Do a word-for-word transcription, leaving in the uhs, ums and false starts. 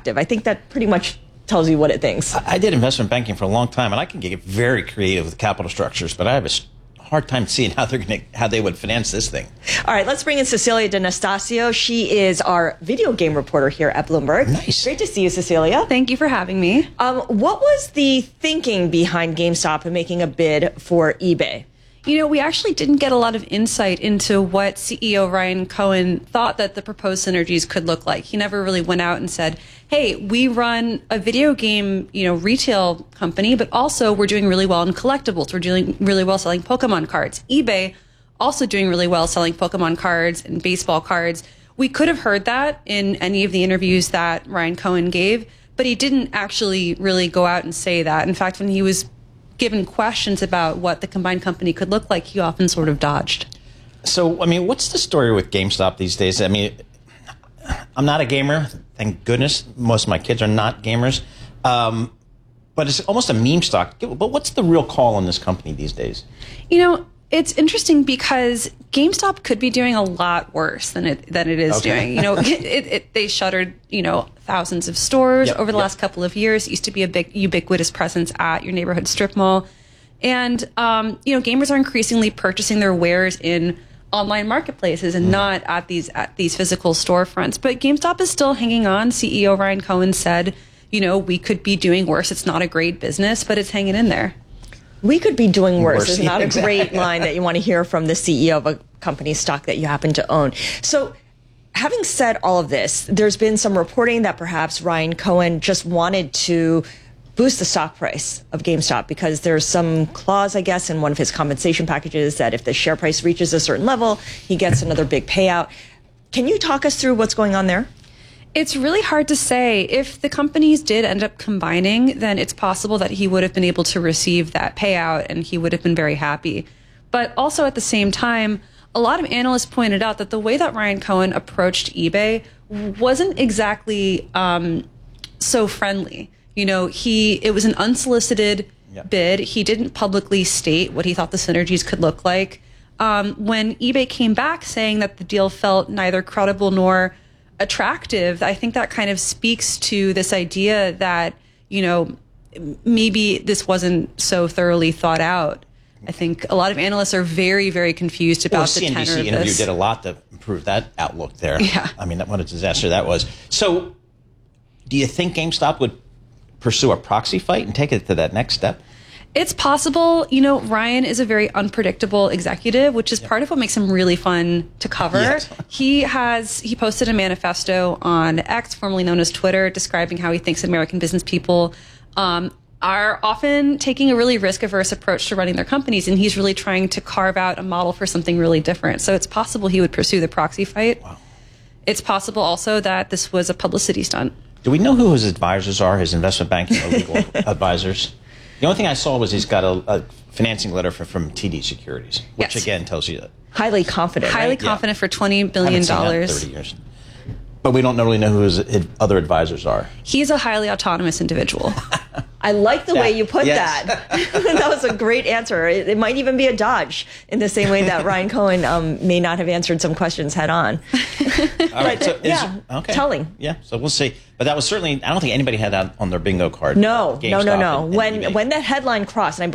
active. I think that pretty much tells you what it thinks. I, I did investment banking for a long time, and I can get very creative with capital structures, but I have a hard time seeing how they're going to how they would finance this thing. All right, let's bring in Cecilia D'Anastasio. She is our video game reporter here at Bloomberg. Nice. Great to see you, Cecilia. Thank you for having me. Um, what was the thinking behind GameStop and making a bid for eBay? You know, we actually didn't get a lot of insight into what C E O Ryan Cohen thought that the proposed synergies could look like. He never really went out and said, hey, we run a video game, you know, retail company, but also we're doing really well in collectibles. We're doing really well selling Pokemon cards. eBay also doing really well selling Pokemon cards and baseball cards. We could have heard that in any of the interviews that Ryan Cohen gave, but he didn't actually really go out and say that. In fact, when he was given questions about what the combined company could look like, he often sort of dodged. So, I mean, what's the story with GameStop these days? I mean, I'm not a gamer, thank goodness. Most of my kids are not gamers. Um, but it's almost a meme stock. But what's the real call on this company these days? You know, it's interesting because GameStop could be doing a lot worse than it than it is Okay. doing. You know, it, it, it, they shuttered, you know, thousands of stores Yep, over the yep. last couple of years. It used to be a big ubiquitous presence at your neighborhood strip mall. And, um, you know, gamers are increasingly purchasing their wares in online marketplaces and mm. not at these at these physical storefronts. But GameStop is still hanging on. C E O Ryan Cohen said, you know, we could be doing worse. It's not a great business, but it's hanging in there. We could be doing worse. Worse, It's not yeah, a great exactly. line that you want to hear from the C E O of a company stock that you happen to own. So having said all of this, there's been some reporting that perhaps Ryan Cohen just wanted to boost the stock price of GameStop because there's some clause, I guess, in one of his compensation packages that if the share price reaches a certain level, he gets another big payout. Can you talk us through what's going on there? It's really hard to say. If the companies did end up combining, then it's possible that he would have been able to receive that payout and he would have been very happy. But also at the same time, a lot of analysts pointed out that the way that Ryan Cohen approached eBay wasn't exactly um, so friendly. You know, he it was an unsolicited Yep. bid. He didn't publicly state what he thought the synergies could look like. Um, when eBay came back saying that the deal felt neither credible nor attractive, I think that kind of speaks to this idea that, you know, maybe this wasn't so thoroughly thought out. I think a lot of analysts are very, very confused about Well, the the tenor C N B C of interview this. did a lot to improve that outlook there. Yeah. I mean, what a disaster that was. So, do you think GameStop would pursue a proxy fight and take it to that next step? It's possible. You know, Ryan is a very unpredictable executive, which is part of what makes him really fun to cover. Yes. He has he posted a manifesto on X, formerly known as Twitter, describing how he thinks American business people um, are often taking a really risk-averse approach to running their companies, and he's really trying to carve out a model for something really different. So it's possible he would pursue the proxy fight. Wow. It's possible also that this was a publicity stunt. Do we know who his advisors are, his investment banking or legal advisors? The only thing I saw was he's got a, a financing letter for, from T D Securities, which Yes. again tells you that. Highly confident, Highly right? confident for twenty I billion haven't seen that in dollars. thirty years. But we don't really know who his ad- other advisors are. He's a highly autonomous individual. I like the way Yeah. you put Yes. that. That was a great answer. It, it might even be a dodge in the same way that Ryan Cohen um, may not have answered some questions head on. All right, so But, is- yeah, okay. telling. Yeah, so we'll see. But that was certainly, I don't think anybody had that on their bingo card. No, no, no, GameStop no. and- and When eBay. when that headline crossed, and I